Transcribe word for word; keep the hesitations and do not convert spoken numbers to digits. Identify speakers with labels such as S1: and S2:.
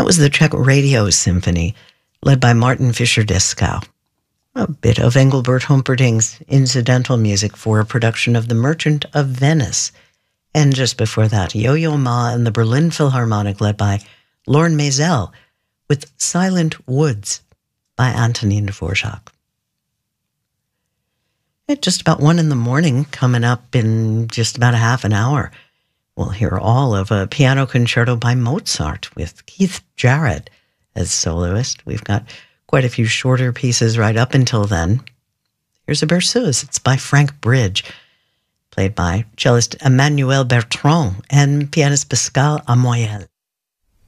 S1: That was the Czech Radio Symphony, led by Martin Fischer-Dieskau. A bit of Engelbert Humperdinck's incidental music for a production of The Merchant of Venice. And just before that, Yo-Yo Ma and the Berlin Philharmonic, led by Lorne Maisel, with Silent Woods by Antonin Dvorak. At just about one in the morning, coming up in just about a half an hour, we'll hear all of a piano concerto by Mozart with Keith Jarrett as soloist. We've got quite a few shorter pieces right up until then. Here's a berceuse. It's by Frank Bridge, played by cellist Emmanuel Bertrand and pianist Pascal Amoyel.